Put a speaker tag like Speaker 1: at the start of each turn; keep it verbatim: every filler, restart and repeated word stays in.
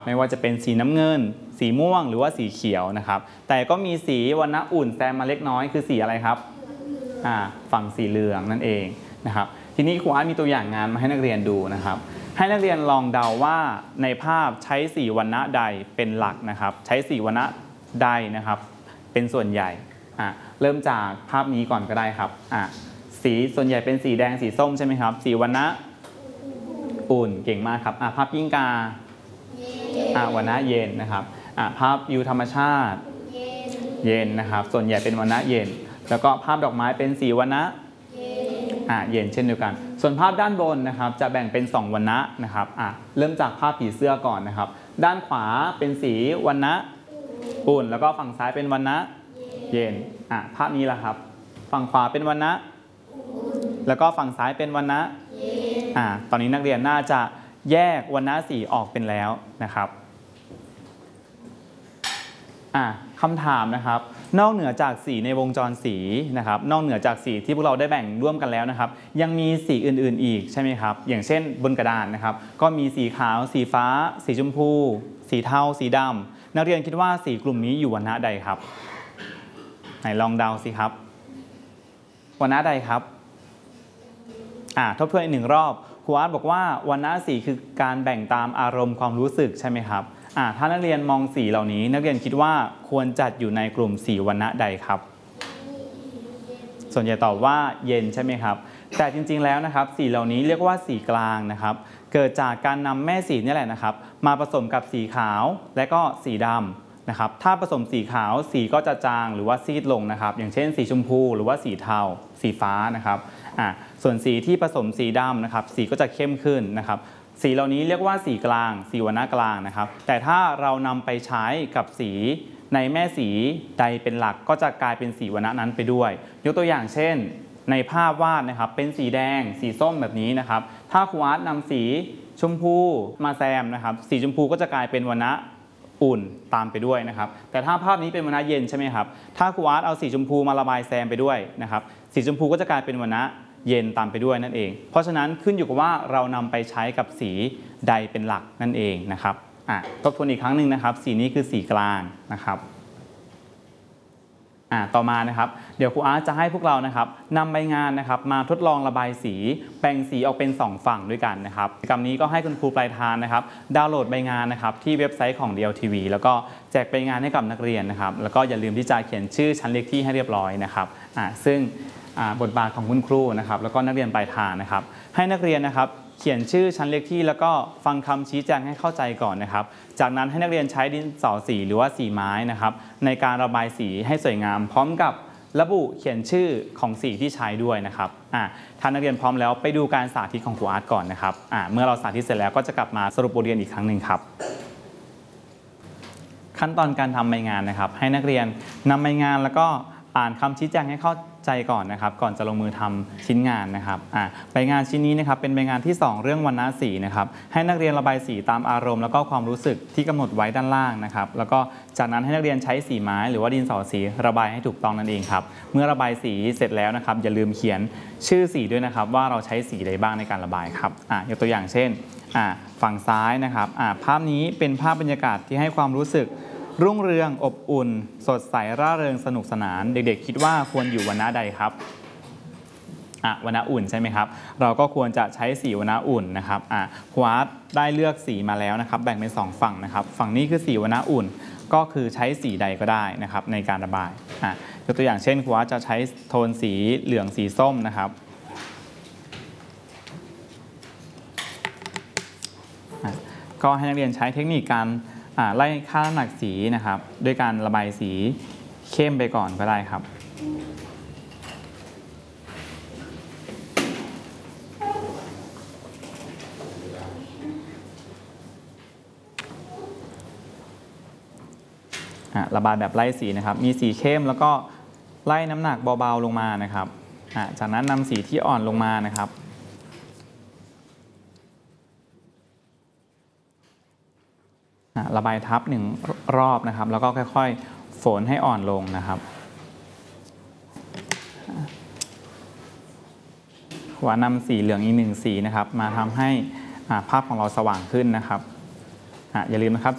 Speaker 1: ไม่ว่าจะเป็นสีน้ำเงินสีม่วงหรือว่าสีเขียวนะครับแต่ก็มีสีวรรณะอุ่นแซมมาเล็กน้อยคือสีอะไรครับอ่าฝั่งสีเหลืองนั่นเองนะครับทีนี้ครูอาร์ตมีตัวอย่างงานมาให้นักเรียนดูนะครับให้นักเรียนลองเดาว่าในภาพใช้สีวรรณะใดเป็นหลักนะครับใช้สีวรรณะใดนะครับเป็นส่วนใหญ่อ่าเริ่มจากภาพนี้ก่อนก็ได้ครับอ่าสีส่วนใหญ่เป็นสีแดงสีส้มใช่ไหมครับสีวรรณะอุ่นเก่งมากครับอ่าภาพกิ้งกาอ่าวรรณะเย็นนะครับอ่าภาพวิวธรรมชาติเย็นนะครับส่วนใหญ่เป็นวรรณะเย็นแล้วก็ภาพดอกไม้เป็นสีวรรณะอ่าเย็นเช่นเดียวกันส่วนภาพด้านบนนะครับจะแบ่งเป็นสองวรรณะนะครับอ่าเริ่มจากภาพผีเสื้อก่อนนะครับด้านขวาเป็นสีวรรณะอุ่นแล้วก็ฝั่งซ้ายเป็นวรรณะเย็นอ่าภาพนี้แหละครับฝั่งขวาเป็นวรรณะแล้วก็ฝั่งซ้ายเป็นวรรณะอ่าตอนนี้นักเรียนน่าจะแยกวรรณะสีออกเป็นแล้วนะครับอ่าคำถามนะครับนอกเหนือจากสีในวงจรสีนะครับนอกเหนือจากสีที่พวกเราได้แบ่งร่วมกันแล้วนะครับยังมีสีอื่นๆอีกใช่ไหมครับอย่างเช่นบนกระดานนะครับก็มีสีขาวสีฟ้าสีชมพูสีเทาสีดำนักเรียนคิดว่าสีกลุ่มนี้อยู่วรรณะใดครับไหนลองเดาสิครับวรรณะใดครับอ่าทบทวนอีกหนึ่งรอบครูอาร์ตบอกว่าวรรณะสีคือการแบ่งตามอารมณ์ความรู้สึกใช่ไหมครับอ่าถ้านักเรียนมองสีเหล่านี้นักเรียนคิดว่าควรจัดอยู่ในกลุ่มสีวรรณะใดครับส่วนใหญ่ตอบว่าเย็นใช่ไหมครับแต่จริงๆแล้วนะครับสีเหล่านี้เรียกว่าสีกลางนะครับเกิดจากการนำแม่สีนี่แหละนะครับมาผสมกับสีขาวและก็สีดำนะครับถ้าผสมสีขาวสีก็จะจางหรือว่าซีดลงนะครับอย่างเช่นสีชมพูหรือว่าสีเทาสีฟ้านะครับอ่าส่วนสีที่ผสมสีดำนะครับสีก็จะเข้มขึ้นนะครับสีเหล่านี้เรียกว่าสีกลางสีวรรณะกลางนะครับแต่ถ้าเรานำไปใช้กับสีในแม่สีใดเป็นหลักก็จะกลายเป็นสีวรรณะนั้นไปด้วยยกตัวอย่างเช่นในภาพวาดนะครับเป็นสีแดงสีส้มแบบนี้นะครับถ้าครูอาร์ตนำสีชมพูมาแซมนะครับสีชมพูก็จะกลายเป็นวรรณะอุ่นตามไปด้วยนะครับแต่ถ้าภาพนี้เป็นวรรณะเย็นใช่ไหมครับถ้าครูอาร์ตเอาสีชมพูมาระบายแซมไปด้วยนะครับสีชมพูก็จะกลายเป็นวรรณะเย็นตามไปด้วยนั่นเองเพราะฉะนั้นขึ้นอยู่กับว่าเรานำไปใช้กับสีใดเป็นหลักนั่นเองนะครับอ่ะทบทวนอีกครั้งหนึ่งนะครับสีนี้คือสีกลางนะครับอ่ะต่อมานะครับเดี๋ยวครูอาร์ตจะให้พวกเรานะครับนำใบงานนะครับมาทดลองระบายสีแบ่งสีออกเป็นสองฝั่งด้วยกันนะครับกิจกรรมนี้ก็ให้คุณครูปลายทางนะครับดาวน์โหลดใบงานนะครับที่เว็บไซต์ของ ดี แอล ที วี แล้วก็แจกใบงานให้กับนักเรียนนะครับแล้วก็อย่าลืมที่จะเขียนชื่อชั้นเลขที่ให้เรียบร้อยนะครับอ่ะซึ่งบทบาทของคุณครูนะครับแล้วก็นักเรียนปลายทางนะครับให้นักเรียนนะครับเขียนชื่อชั้นเลขที่แล้วก็ฟังคำชี้แจงให้เข้าใจก่อนนะครับจากนั้นให้นักเรียนใช้ดินสอสีหรือว่าสีไม้นะครับในการระบายสีให้สวยงามพร้อมกับระบุเขียนชื่อของสีที่ใช้ด้วยนะครับอ่าถ้านักเรียนพร้อมแล้วไปดูการสาธิตของครูอาร์ตก่อนนะครับอ่าเมื่อเราสาธิตเสร็จแล้วก็จะกลับมาสรุปบทเรียนอีกครั้งหนึ่งครับขั้นตอนการทำใบงานนะครับให้นักเรียนนำใบงานแล้วก็อ่านคำชี้แจงให้เข้าใจก่อนนะครับก่อนจะลงมือทำชิ้นงานนะครับอ่าใบงานชิ้นนี้นะครับเป็นใบงานที่สองเรื่องวรรณะสีนะครับให้นักเรียนระบายสีตามอารมณ์แล้วก็ความรู้สึกที่กำหนดไว้ด้านล่างนะครับแล้วก็จากนั้นให้นักเรียนใช้สีไม้หรือว่าดินสอสีระบายให้ถูกต้องนั่นเองครับเมื่อระบายสีเสร็จแล้วนะครับอย่าลืมเขียนชื่อสีด้วยนะครับว่าเราใช้สีใดบ้างในการระบายครับอ่ายกตัวอย่างเช่นอ่าฝั่งซ้ายนะครับอ่าภาพนี้เป็นภาพบรรยากาศที่ให้ความรู้สึกรุ่งเรืองอบอุ่นสดใสร่าเริงสนุกสนานเด็กๆคิดว่าควรอยู่วรรณะใดครับอ่ะวรรณะอุ่นใช่ไหมครับเราก็ควรจะใช้สีวรรณะอุ่นนะครับอ่ะครูอาร์ตได้เลือกสีมาแล้วนะครับแบ่งเป็นสองฝั่งนะครับฝั่งนี้คือสีวรรณะอุ่นก็คือใช้สีใดก็ได้นะครับในการระบายอ่ะยกตัวอย่างเช่นครูอาร์ตจะใช้โทนสีเหลืองสีส้มนะครับก็ให้นักเรียนใช้เทคนิคการไล่ค่าน้ำหนักสีนะครับด้วยการระบายสีเข้มไปก่อนก็ได้ครับระบายแบบไล่สีนะครับมีสีเข้มแล้วก็ไล่น้ำหนักเบาๆลงมานะครับจากนั้นนำสีที่อ่อนลงมานะครับระบายทับหนึ่งรอบนะครับแล้วก็ค่อยๆฝนให้อ่อนลงนะครับว่านำสีเหลืองอีกหนึ่งสีนะครับมาทำให้ภาพของเราสว่างขึ้นนะครับอย่าลืมนะครับ